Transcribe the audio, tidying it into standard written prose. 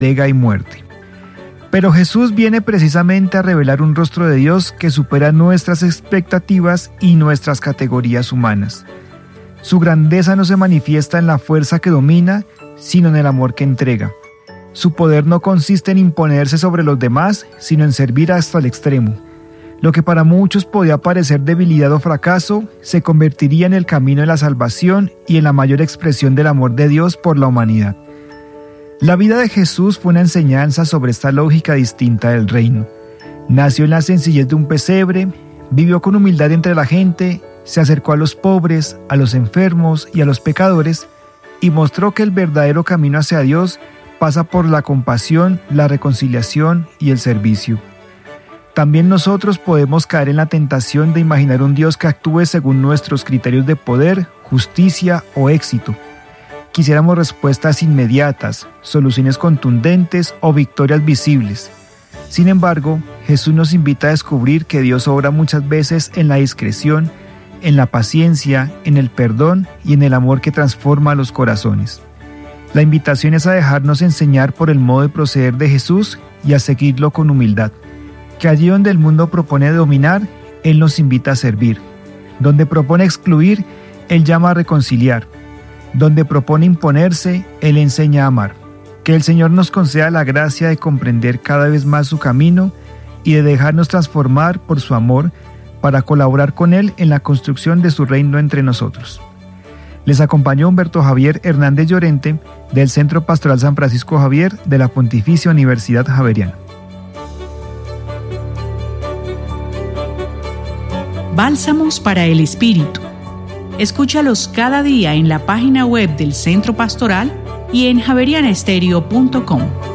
entrega y muerte. Pero Jesús viene precisamente a revelar un rostro de Dios que supera nuestras expectativas y nuestras categorías humanas. Su grandeza no se manifiesta en la fuerza que domina, sino en el amor que entrega. Su poder no consiste en imponerse sobre los demás, sino en servir hasta el extremo. Lo que para muchos podía parecer debilidad o fracaso, se convertiría en el camino de la salvación y en la mayor expresión del amor de Dios por la humanidad. La vida de Jesús fue una enseñanza sobre esta lógica distinta del reino. Nació en la sencillez de un pesebre, vivió con humildad entre la gente, se acercó a los pobres, a los enfermos y a los pecadores, y mostró que el verdadero camino hacia Dios pasa por la compasión, la reconciliación y el servicio. También nosotros podemos caer en la tentación de imaginar un Dios que actúe según nuestros criterios de poder, justicia o éxito. Quisiéramos respuestas inmediatas, soluciones contundentes o victorias visibles. Sin embargo, Jesús nos invita a descubrir que Dios obra muchas veces en la discreción, en la paciencia, en el perdón y en el amor que transforma los corazones. La invitación es a dejarnos enseñar por el modo de proceder de Jesús y a seguirlo con humildad. Que allí donde el mundo propone dominar, Él nos invita a servir. Donde propone excluir, Él llama a reconciliar. Donde propone imponerse, Él enseña a amar. Que el Señor nos conceda la gracia de comprender cada vez más su camino y de dejarnos transformar por su amor para colaborar con Él en la construcción de su reino entre nosotros. Les acompañó Humberto Javier Hernández Llorente del Centro Pastoral San Francisco Javier de la Pontificia Universidad Javeriana. Bálsamos para el Espíritu. Escúchalos cada día en la página web del Centro Pastoral y en javerianestereo.com.